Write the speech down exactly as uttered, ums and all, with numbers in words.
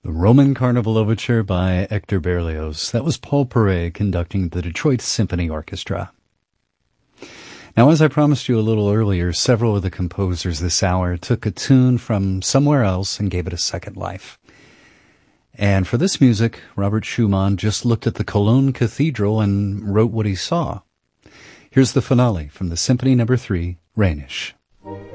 The Roman Carnival Overture by Hector Berlioz. That was Paul Paray conducting the Detroit Symphony Orchestra. Now, as I promised you a little earlier, several of the composers this hour took a tune from somewhere else and gave it a second life. And for this music, Robert Schumann just looked at the Cologne Cathedral and wrote what he saw. Here's the finale from the Symphony Number three, Rhenish.